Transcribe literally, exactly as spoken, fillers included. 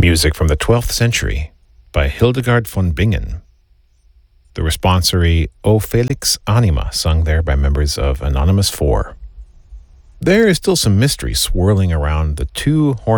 Music from the twelfth century by Hildegard von Bingen. The responsory O Felix Anima, sung there by members of Anonymous Four. There is still some mystery swirling around the two horn